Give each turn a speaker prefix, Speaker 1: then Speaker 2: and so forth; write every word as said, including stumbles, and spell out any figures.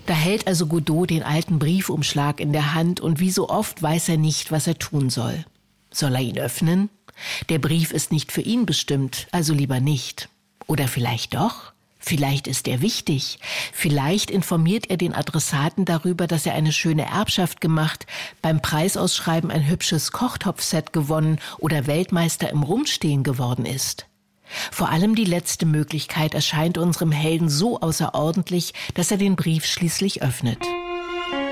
Speaker 1: Da hält also Godot den alten Briefumschlag in der Hand und wie so oft weiß er nicht, was er tun soll. Soll er ihn öffnen? Der Brief ist nicht für ihn bestimmt, also lieber nicht. Oder vielleicht doch? Vielleicht ist er wichtig. Vielleicht informiert er den Adressaten darüber, dass er eine schöne Erbschaft gemacht, beim Preisausschreiben ein hübsches Kochtopfset gewonnen oder Weltmeister im Rumstehen geworden ist. Vor allem die letzte Möglichkeit erscheint unserem Helden so außerordentlich, dass er den Brief schließlich öffnet.